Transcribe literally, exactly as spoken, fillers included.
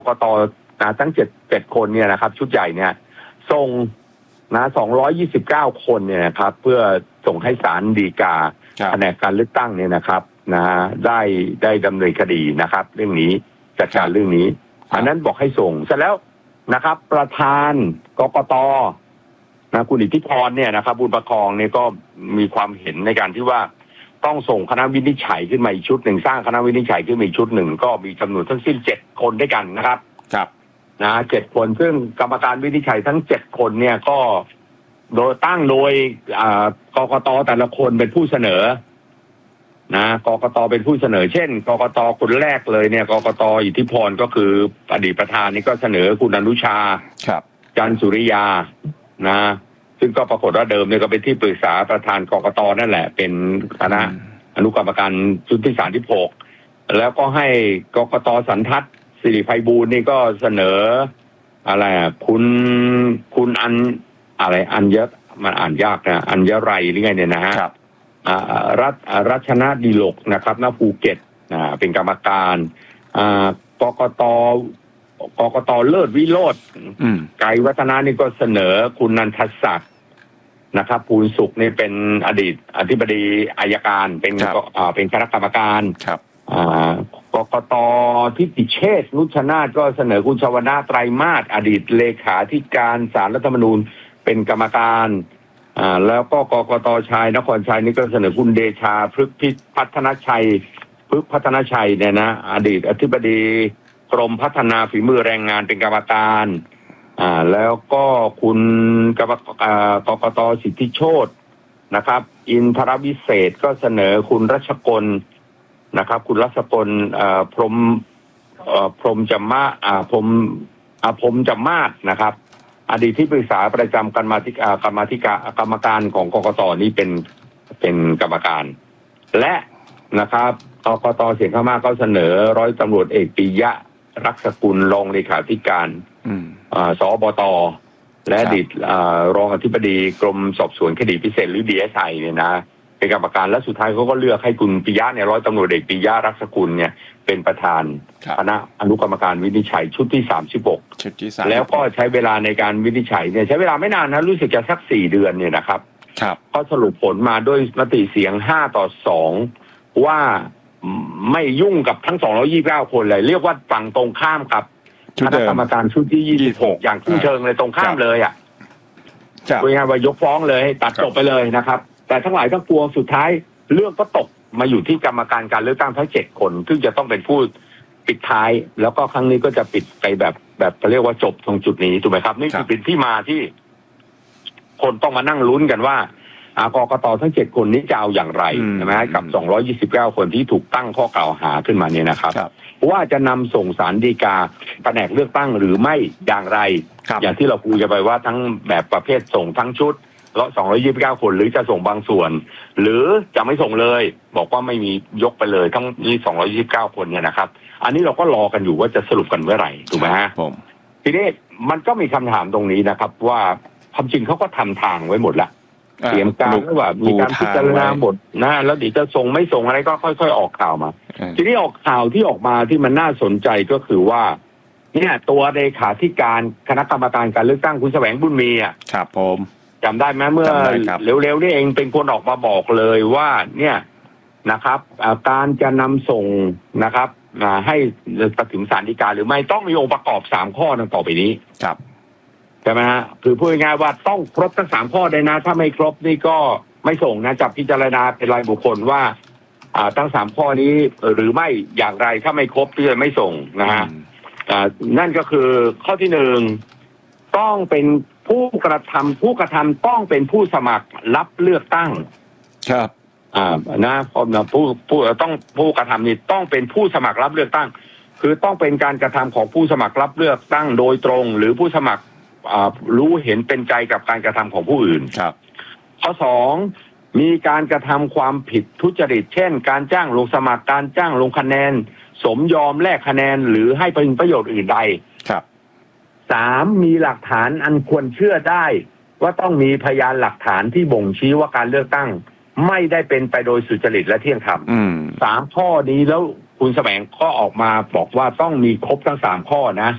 กต.นะทั้งเจ็ดเจ็ดคนเนี่ยนะครับชุดใหญ่เนี่ยส่งนะสองร้อยยี่สิบเก้าคนเนี่ยนะครับเพื่อส่งให้ศาลฎีกาแผนกการเลือกตั้งเนี่ยนะครับนะได้ได้ดำเนินคดีนะครับเรื่องนี้จัดการเรื่องนี้อันนั้นบอกให้ส่งเสร็จแล้วนะครับประธานกกต.นะคุณอิทธิพรเนี่ยนะครับบุญประคองเนี่ยก็มีความเห็นในการที่ว่าต้องส่งคณะวินิจฉัยขึ้นมาอีกชุดหนึ่งสร้างคณะวินิจฉัยขึ้นมาอีกชุดหนึ่งก็มีจำนวนทั้งสิ้นเจ็ดคนด้วยกันนะครับครับนะเจ็ดคนซึ่งกรรมการวินิจฉัยทั้งเจ็ดคนเนี่ยก็โดยตั้งโดยกกต.แต่ละคนเป็นผู้เสนอนะกกต.เป็นผู้เสนอเช่นกกต.คนแรกเลยเนี่ยกกต.อิทธิพรก็คืออดีตประธานนี่ก็เสนอคุณอนุชาครับจันทร์สุริยานะซึ่งก็ปรากฏว่าเดิมเนี่ยก็เป็นที่ปรึกษาประธานกกต.นั่นแหละเป็นคณะอนุกรรมการชุดที่สามสิบหกแล้วก็ให้กกต.สันทัศน์สิริไพบูลย์นี่ก็เสนออะไรอ่ะคุณคุณอันอะไรอัญญะมันอ่านยากนะอัญญะไรหรือไงเนี่ยนะฮะอ่ารัฐรัชนะดีลกนะครับณภูเก็ตอ่าเป็นกรรมการอ่ากกต.กกต.เลิศวิโรจน์ไกรวัฒนานี่ก็เสนอคุณนันทศักดิ์นะครับภูลสุขนี่เป็นอดีตอธิบดีอัยการเป็นอ่าเป็นคณะกรรมการครับอ่ากกต.ทิติเชษฐ์นุชนาธก็เสนอคุณชวนาไตรมาสอดีตเลขาธิการศาลรัฐธรรมนูญเป็นกรรมการอ่าแล้วก็กกต.ชายนครชัยนี่ก็เสนอคุณเดชาพฤกษ์พิพัฒนชัยพฤกษ์พัฒนชัยเนี่ยนะอดีตอธิบดีกรมพัฒนาฝีมือแรงงานเป็นกรรมการอ่าแล้วก็คุณกรรมอ่ากกต.สิทธิโชตินะครับอินทรวิเศษก็เสนอคุณรัชกลนะครับคุณรัชกลพรหมพรหมจำมาอ่าพรหมอาพรหมจำมาศนะครับอดีตที่ปรึกษาประจำกรรมาธิการกรรมาธิการกรรมการของกกต.นี้เป็นเป็นกรรมการและนะครับกกต.เสียงข้างมากก็เสนอร้อยตำรวจเอกปิยะรักษกุลรองเลขาธิการสบต.และอดีตรองอธิบดีกรมสอบสวนคดีพิเศษหรือ ดี เอส ไอ เนี่ยนะเป็นกรรมการและสุดท้ายเขาก็เลือกให้คุณปิยะเนี่ยร้อยตำรวจเอกปิยะรักษกุลเนี่ยเป็นประธานคณะอนุกรรมการวินิจฉัยชุดที่สามสิบหกแล้วก็ใช้เวลาในการวินิจฉัยเนี่ยใช้เวลาไม่นานนะรู้สึกจะสักสี่เดือนเนี่ยนะครับก็สรุปผลมาด้วยมติเสียงห้าต่อสองว่าไม่ยุ่งกับทั้งสองร้อยยี่สิบเก้าคนเลยเรียกว่าฝั่งตรงข้ามกับคณะกรรมการชุดที่ยี่สิบหกอย่างทุ่งเชิงเลยตรงข้ามเลยอ่ะคุยงานว่ายกฟ้องเลยตัดจบไปเลยนะครับแต่ทั้งหลายทั้งปวงสุดท้ายเรื่องก็ตกมาอยู่ที่กรรมการการเลือกตั้งทั้งเจ็ดคนซึ่งจะต้องเป็นผู้ปิดท้ายแล้วก็ครั้งนี้ก็จะปิดไปแบบแบบเรียกว่าจบตรงจุดนี้ถูกไหมครับนี่คือเป็นที่มาที่คนต้องมานั่งลุ้นกันว่ากกต.ทั้งเจ็ดคนนี้จะเอาอย่างไรใช่ไหมกับสองร้อยยี่สิบเก้าคนที่ถูกตั้งข้อกล่าวหาขึ้นมาเนี่ยนะครับว่าจะนำส่งศาลฎีกาแผนกเลือกตั้งหรือไม่อย่างไรอย่างที่เราคุยกันไปว่าทั้งแบบประเภทส่งทั้งชุดแล้วสองร้อยยี่สิบเก้าคนหรือจะส่งบางส่วนหรือจะไม่ส่งเลยบอกว่าไม่มียกไปเลยทั้งนี้สองร้อยยี่สิบเก้าคนเนี่ยนะครับอันนี้เราก็รอกันอยู่ว่าจะสรุปกันเมื่อไหร่ถูกไหมฮะทีนี้มันก็มีคำถามตรงนี้นะครับว่าความจริงเขาก็ทำทางไว้หมดละเตรียมการว่ามีการพิจารณาหมดนะแล้วเดี๋ยวจะส่งไม่ส่งอะไรก็ค่อยๆออกข่าวมาทีนี้ออกข่าวที่ออกมาที่มันน่าสนใจก็คือว่าเนี่ยตัวเลขาธิการคณะกรรมการการเลือกตั้งคุณแสวงบุญมีอ่ะครับผมจำได้ไหมเมื่อเร็วๆนี่เองเป็นคนออกมาบอกเลยว่าเนี่ยนะครับการจะนำส่งนะครับให้ถึงศาลฎีกาหรือไม่ต้องมีองค์ประกอบสามข้อดังต่อไปนี้ครับใช่ไหมฮะคือพูดง่ายๆว่าต้องครบทั้งสามข้อเลยนะถ้าไม่ครบนี่ก็ไม่ส่งนะจับพิจารณาเป็นรายบุคคลว่าอ่าทั้งสามข้อนี้หรือไม่อย่างไรถ้าไม่ครบที่จะไม่ส่งนะฮะอ่านั่นก็คือข้อที่หนึ่งต้องเป็นผู้กระทำผู้กระทำต้องเป็นผู้สมัครรับเลือกตั้งครับอ่านะพอผู้ผู้ต้องผู้กระทำนี่ต้องเป็นผู้สมัครรับเลือกตั้งคือต้องเป็นการกระทำของผู้สมัครรับเลือกตั้งโดยตรงหรือผู้สมัครรู้เห็นเป็นใจกับการกระทำของผู้อื่นครับข้อสองมีการกระทำความผิดทุจริตเช่นการจ้างลงสมัครการจ้างลงคะแนนสมยอมแลกคะแนนหรือให้เป็นประโยชน์อื่นใดครับสามมีหลักฐานอันควรเชื่อได้ว่าต้องมีพยานหลักฐานที่บ่งชี้ว่าการเลือกตั้งไม่ได้เป็นไปโดยสุจริตและเที่ยงธรรมสามข้อนี้แล้วคุณแสวงก็ออกมาบอกว่าต้องมีครบทั้งสามข้อนะ